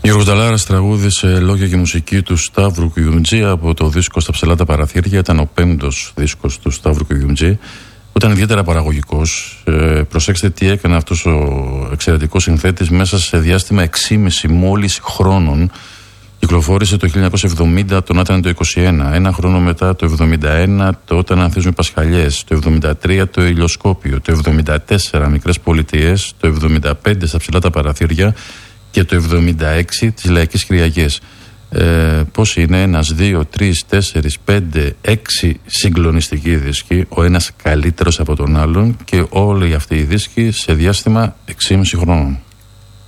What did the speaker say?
Γιώργος Νταλάρας τραγούδισε λόγια και μουσική του Σταύρου Κουγιουμτζή από το δίσκο «Στα ψηλά τα παραθύρια». Ήταν ο 5ος δίσκος του Σταύρου Κουγιουμτζή, που ήταν ιδιαίτερα παραγωγικός. Προσέξτε τι έκανε αυτός ο εξαιρετικός συνθέτης μέσα σε διάστημα 6,5 μόλις χρόνων. Κυκλοφόρησε το 1970 το «Νάταν το 21», ένα χρόνο μετά το 1971 το «Όταν ανθίζουν οι Πασχαλιές», το 1973 το «Ηλιοσκόπιο», το 1974 «Μικρές Πολιτείες», το 1975 «Στα ψηλά τα παραθύρια» και το 1976 τις Λαϊκές Κυριακές. Πώς είναι 1, 2, 3, 4, 5, 6 συγκλονιστικοί δίσκοι, ο ένας καλύτερος από τον άλλον, και όλοι αυτοί οι δίσκοι σε διάστημα 6,5 χρόνων.